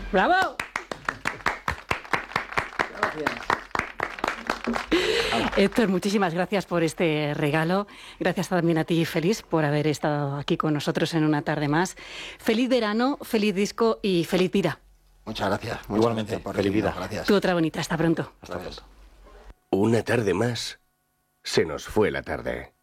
¡Bravo! Héctor, muchísimas gracias por este regalo. Gracias también a ti, Félix, por haber estado aquí con nosotros en una tarde más. Feliz verano, feliz disco y feliz vida. Muchas gracias. Igualmente, feliz vida. Gracias. Tú otra bonita. Hasta pronto. Hasta pronto. Una tarde más, se nos fue la tarde.